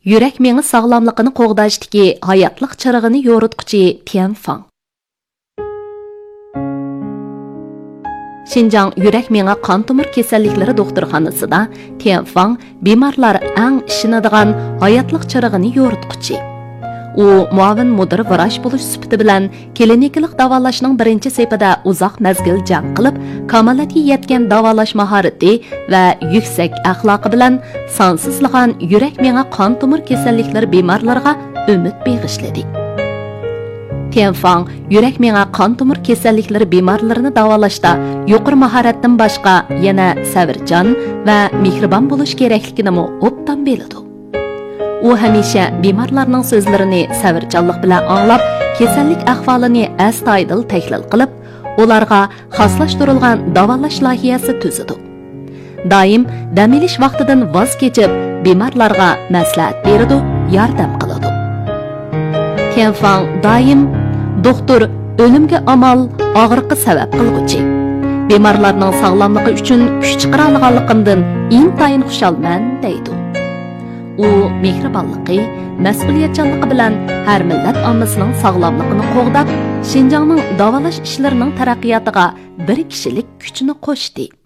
yurak meni sog'lomligini qo'g'dashdagi hayotlik chirig'ini yo'ritquchi Tian Fang. Xinjiang yurak meni qon tomir kasalliklari doktorxonasida Tian Fang bemorlar eng ishonadigan hayotlik chirig'ini yo'ritquchi. U muavin mudir vrach bo'lish sifati bilan klinikalik davolashning birinchi sepida uzoq mazgil jang qilib, kamolatga yetgan davolash mahorati va yuksak axloqi bilan sonsizlagan yurak meni qon tomir kasalliklari bemorlarga umid bag'ishladi. Tian Fang yurak meni qon tomir kasalliklari bemorlarini davolashda yuqori mahoratdan boshqa yana sabrjon va mehribon bo'lish kerakligini obdan biladi. U hamisha bemorlarning so'zlarini sabrjonlik bilan anglab, kasallik ahvolini astoydil tahlil qilib, ularga xoslashtirilgan davolash loyihasi tuzadi. Doim dam olish vaqtidan voz kechib, bemorlarga maslahat beradi, yordam qiladi. Tian Fang doim doktor o'limga amal og'riqqa sabab qilg'uchi. Bemorlarning sog'lomligi uchun kuch chiqara olganligimdan intayin xushalman deydi. U mehribonligi, mas'uliyatchanligi bilan har millat ommasining sog'lomligini qo'g'dab, Xinjiangning davolash ishlarining taraqqiyotiga bir kishilik kuchini qo'shdi.